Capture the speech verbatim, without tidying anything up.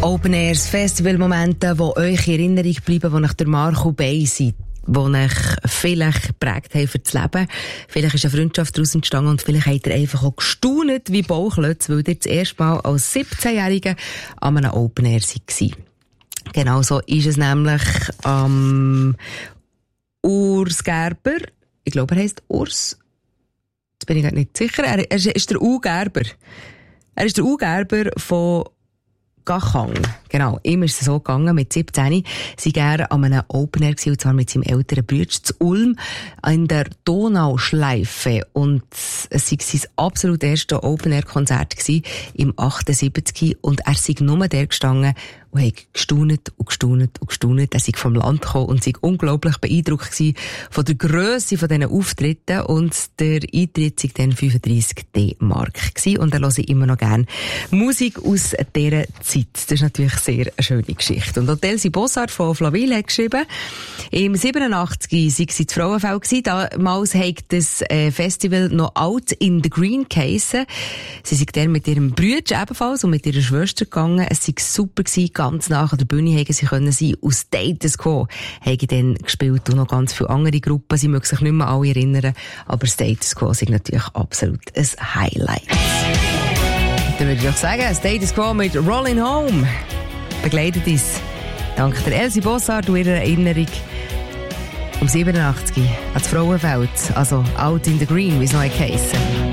Open Airs, Festivalmomente, die euch in Erinnerung bleiben, die nach der Marco Bay sind, die euch vielleicht geprägt haben für das Leben. Vielleicht ist eine Freundschaft daraus entstanden und vielleicht habt ihr einfach auch gestaunt wie Bauchlötz, weil ihr das erste Mal als siebzehnjährige an einem Open Air war. Genau so ist es nämlich am Urs Gerber. Ich glaube, er heisst Urs. Jetzt bin ich gerade nicht sicher. Er ist der U Gerber. Er ist der U Gerber von Gachang. Genau, ihm ist es so gegangen, mit siebzehn. Sie waren an einem Open Air gewesen, und zwar mit seinem älteren Bruder zu Ulm, in der Donauschleife. Und es war sein absolut erstes Open Air Konzert gewesen, im achtundsiebzig. Und er sei nur der gestanden und hat gestaunet und gestaunet und gestaunet. Er sei vom Land gekommen und sei unglaublich beeindruckt gewesen von der Grösse von diesen Auftritten. Und der Eintritt sei dann fünfunddreissig D-Mark gewesen. Und er höre ich immer noch gerne Musik aus dieser Zeit. Das ist natürlich sehr eine schöne Geschichte. Und Elsie Bossard von Flawil hat geschrieben, im siebenundachtzig sei sie zu Frauenfeld gewesen. Damals hat das äh, Festival noch Out in the Green geheissen. Sie sind dann mit ihrem Bruder ebenfalls und mit ihrer Schwester gegangen. Es sei super gewesen, ganz nach an der Bühne hätten sie können sein. Aus Status Quo haben dann gespielt und noch ganz viele andere Gruppen. Sie mögen sich nicht mehr alle erinnern, aber Status Quo ist natürlich absolut ein Highlight. Dann würde ich auch sagen, Status Quo mit Rollin' Home begleitet uns. Dank der Elsie Bossard und ihrer Erinnerung um siebenundachtzig an das Frauenfeld, also Out in the Green, wie es noch geheissen.